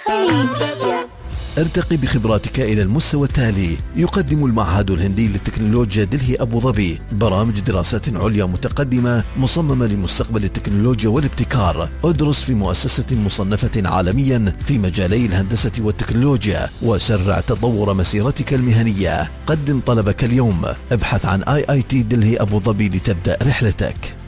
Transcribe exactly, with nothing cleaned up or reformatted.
الخليجية. ارتقي بخبراتك إلى المستوى التالي. يقدم المعهد الهندي للتكنولوجيا دلهي أبو ظبي برامج دراسات عليا متقدمة مصممة لمستقبل التكنولوجيا والابتكار. ادرس في مؤسسة مصنفة عالميا في مجالي الهندسة والتكنولوجيا وسرع تطور مسيرتك المهنية. قدم طلبك اليوم. ابحث عن آي آي تي دلهي أبو ظبي لتبدأ رحلتك.